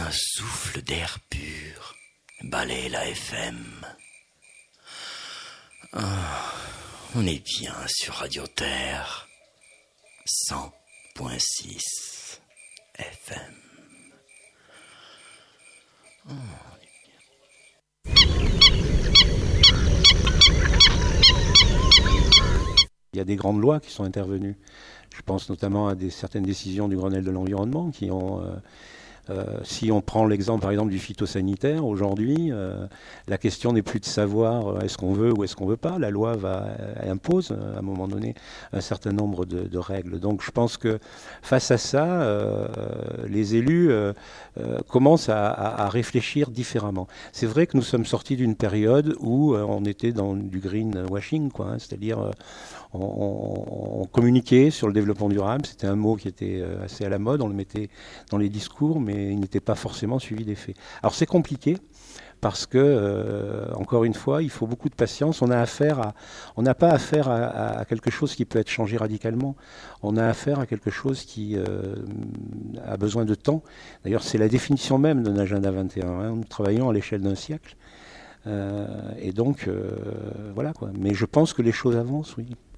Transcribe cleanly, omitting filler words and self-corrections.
Un souffle d'air pur balaie la FM. On est bien sur Radio Terre 100.6 FM. Il y a des grandes lois qui sont intervenues. Je pense notamment à certaines décisions du Grenelle de l'environnement qui ont... si on prend l'exemple par exemple du phytosanitaire, aujourd'hui, la question n'est plus de savoir est-ce qu'on veut ou est-ce qu'on ne veut pas. La loi impose à un moment donné un certain nombre de règles. Donc je pense que face à ça, les élus commencent à réfléchir différemment. C'est vrai que nous sommes sortis d'une période où on était dans du greenwashing, quoi, c'est-à-dire on communiquait sur le développement durable. C'était un mot qui était assez à la mode, on le mettait dans les discours, mais il n'était pas forcément suivi des faits. Alors c'est compliqué parce que, encore une fois, il faut beaucoup de patience. On n'a pas affaire à quelque chose qui peut être changé radicalement. On a affaire à quelque chose qui a besoin de temps. D'ailleurs, c'est la définition même d'un agenda 21. Nous travaillons à l'échelle d'un siècle. Et donc, voilà quoi. Mais je pense que les choses avancent, oui.